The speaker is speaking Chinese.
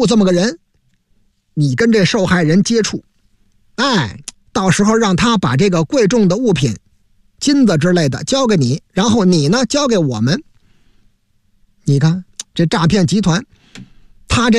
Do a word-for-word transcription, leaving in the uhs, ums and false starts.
雇这么个人，你跟这受害人接触，哎，到时候让他把这个贵重的物品，金子之类的交给你，然后你呢交给我们。你看这诈骗集团